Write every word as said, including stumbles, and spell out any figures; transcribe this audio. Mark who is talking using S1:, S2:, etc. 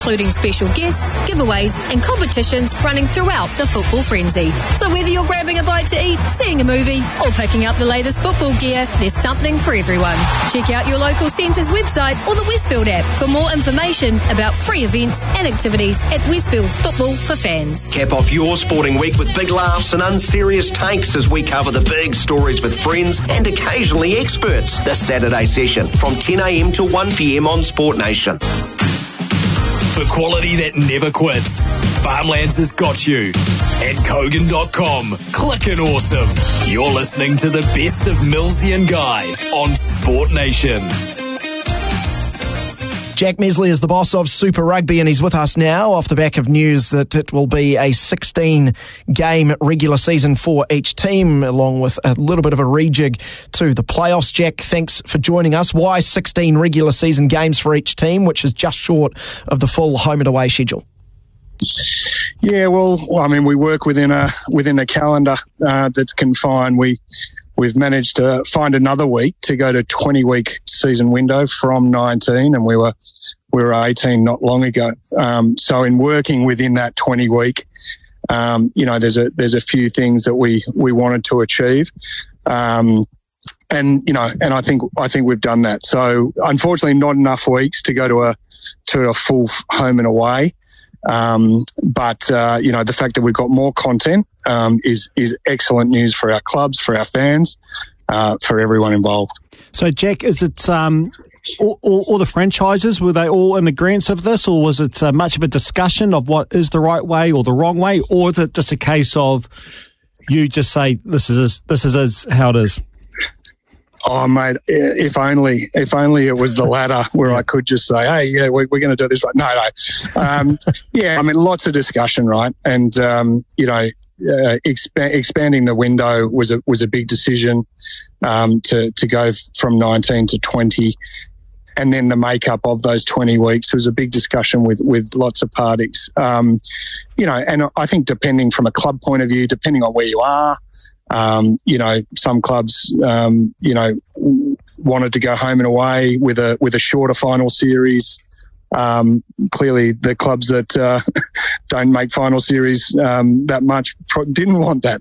S1: including special guests, giveaways and competitions running throughout the football frenzy. So whether you're grabbing a bite to eat, seeing a movie or picking up the latest football gear, there's something for everyone. Check out your local centre's website or the Westfield app for more information about free events and activities at Westfield's Football for Fans.
S2: Cap off your sporting week with big laughs and unserious takes as we cover the big stories with friends and occasionally experts. This Saturday session from ten a.m. to one p.m. on Sport Nation.
S3: For quality that never quits, Farmlands has got you. At Kogan dot com, clickin' awesome. You're listening to the best of Millsy and Guy on Sport Nation.
S4: Jack Mesley is the boss of Super Rugby and he's with us now off the back of news that it will be a sixteen-game regular season for each team, along with a little bit of a rejig to the playoffs. Jack, thanks for joining us. Why sixteen regular season games for each team, which is just short of the full home and away schedule?
S5: Yeah, well, I mean, we work within a within a calendar uh, that's confined. We We've managed to find another week to go to twenty-week season window from nineteen, and we were we were eighteen not long ago. Um, so in working within that twenty-week, um, you know, there's a there's a few things that we we wanted to achieve, um, and you know, and I think I think we've done that. So unfortunately, not enough weeks to go to a to a full home and away. Um, but, uh, you know, the fact that we've got more content, um, is, is excellent news for our clubs, for our fans, uh, for everyone involved.
S6: So, Jack, is it, um, all, all, all the franchises, were they all in agreement of this, or was it uh, much of a discussion of what is the right way or the wrong way, or is it just a case of you just say, this is, this is how it is?
S5: Oh, mate, if only, if only it was the latter where I could just say, hey, yeah, we're, we're going to do this right. No, no. Um, yeah, I mean, lots of discussion, right? And, um, you know, uh, expa- expanding the window was a, was a big decision, um, to, to go from nineteen to twenty. And then the makeup of those twenty weeks was a big discussion with, with lots of parties. Um, you know, and I think depending from a club point of view, depending on where you are, um, you know, some clubs, um, you know, wanted to go home and away with a, with a shorter final series. Um, clearly the clubs that, uh, don't make final series, um, that much pro- didn't want that.